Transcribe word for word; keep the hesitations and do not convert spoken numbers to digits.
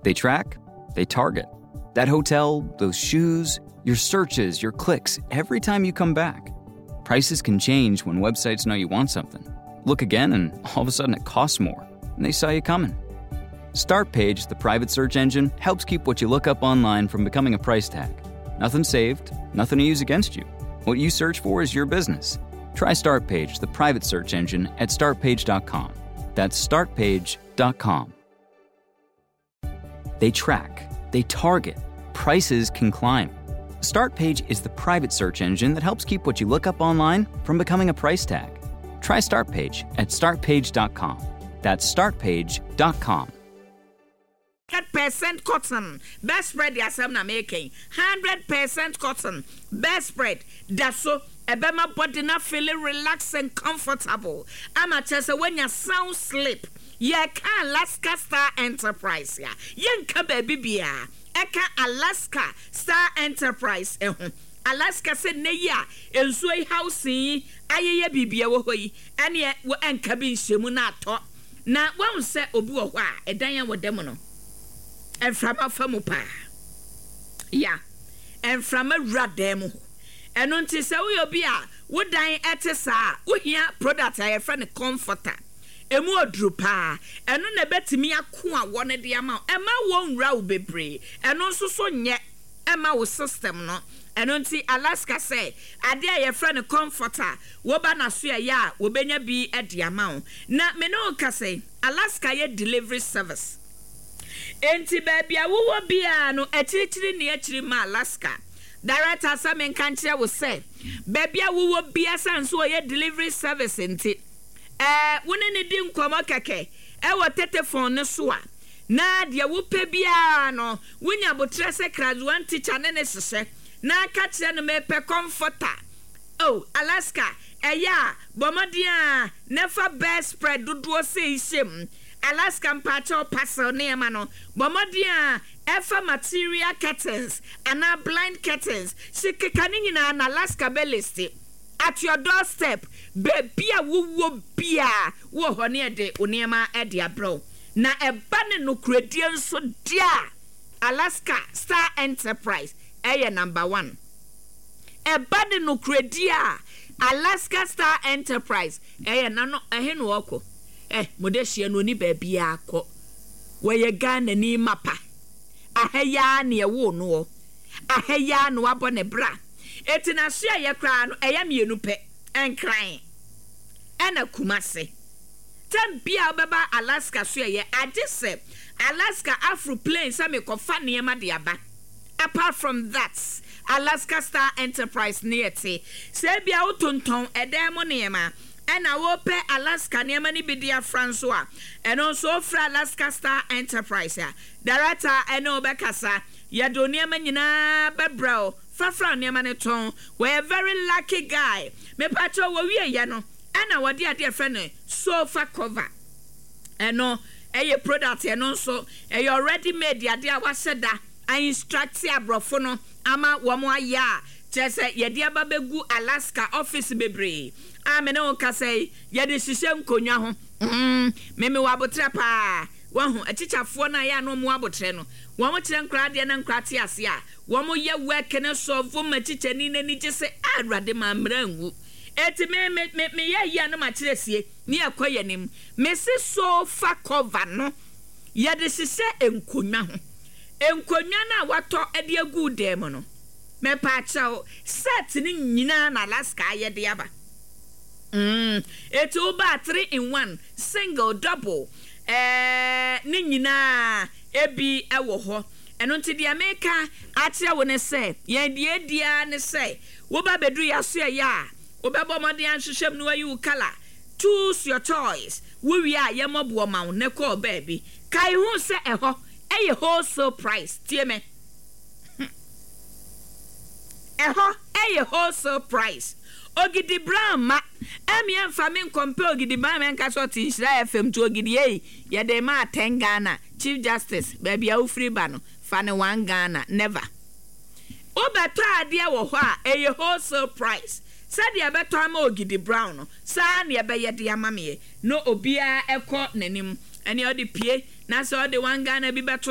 They track, they target. That hotel, those shoes, your searches, your clicks, every time you come back. Prices can change when websites know you want something. Look again and all of a sudden it costs more, and they saw you coming. StartPage, the private search engine, helps keep what you look up online from becoming a price tag. Nothing saved, nothing to use against you. What you search for is your business. Try StartPage, the private search engine, at start page dot com. That's start page dot com. They track, they target. Prices can climb. StartPage is the private search engine that helps keep what you look up online from becoming a price tag. Try StartPage at start page dot com. That's start page dot com. one hundred percent cotton. Best spread the assembly making. one hundred percent cotton. Best spread. That's so. Ebema body na feeling relaxed and comfortable. I'ma tell you when you sound sleep. Yeah, can Alaska Star Enterprise ya. Yenka baby bia. Eka Alaska Star Enterprise. Eh. Alaska said ne ya. Elsui housing. Aye bibia wo hoi. Anye wo enka bin shemu na to. Na won se obu ohwa. Edan wo dem no. Enframa famu pa. Ya. Enframa rademu. Eno nti se wo obi a wo dan ete saa wo hia product a ye friend comforter emu odru pa eno na betimi ako a wo ne de ama ema wo nwra wo bebre eno nso so nye ema wo system no eno nti Alaska say ade a ye friend comforter wo ba na so ya wo benya bi e de ama na me no ka say Alaska ye delivery service enti ba bia wo wo bia no ekirikiri ne ekiri ma Alaska. Director Samen Kantia will say, Baby, we will be a son so a delivery service in it. Eh, wouldn't it dim come keke? I will telephone no swa. Na dia wupe biano, when you but tress a crowd one teacher and necessary. Na catch and me per comforter. Oh, Alaska, eh, ya, Bomadia, never best spread do do say shim. Alaskan pacho pastel near mano, Bomadia. Efa material curtains and our blind curtains. She canning in an Alaska bellisti. At your doorstep, baby, woo woo beer, woo honey de uniema edia bro. Na a banner no credian so dear. Alaska Star Enterprise, eh, number one. A banner no credia. Alaska Star Enterprise, eh, nano a hen woko. Eh, Modesia no ni baby ako. Where you gun and ni mappa. Aheya ne ewo no aheya no abone bra etina so ye kra no eya mienu pe enkran ena kumase tem bia obeba Alaska so ye agese Alaska Afro Plane sa me kofa ne ma de aba. Apart from that, Alaska Star Enterprise neete se bia otonton edem mo ne ma ena wo pe Alaska ne ma ni bidia Francois eno so fra Alaska Star Enterprise ya director eno bekasa ya do ne ma nyina bebro fafra ne ma ne ton we a very lucky guy me pacho wo wie ye no ena wo de ade friend sofa cover eno eye product eno so eye already made ade a waseda I instruct abrofo no ama wo mo aya chese ye de aba begu Alaska office bebre amene on ka say ye de hihye nkonwa ho mm me me wabotre pa wo hu achichafo na ya no mo abotre no wo mo kire nkra de na nkra te ase a wo mo ye work ne so vo ma chichani na ni gise awrade ma mra nwu eti me me me ye ya no ma kire sie ni akoye nim me se sofa cover no ye de hihye nkonwa ho enkonwa na wato e de agu dem no me pa chao set ni nyina na Alaska ye de aba. Mm, it's over three in one, single, double. Eh, ni nyina ebi ewo ho. Eno nti di America atia wo ne say, ye die dia ne say, wo ba bedu ya so ya, wo be bo mode anhwehwem no ayi color. Choose your choice. Wo wi a ye mobo ma wo ne call baby. Kai hu se eho, eye wholesale price. Tie me. Eho, eye wholesale price. Ogidi Brown ma emi emfa me compare Ogidi Brown men ka so tin Shira F M to Ogidi e ye de ma ten Ghana Chief Justice baby a free ba no fa ne one Ghana never obeto ade wo ho a eye wholesale price said ye beto ama Ogidi Brown no sa na ye be ye de ama me no obia ekọ nanim ene odi pie na so de one Ghana bi beto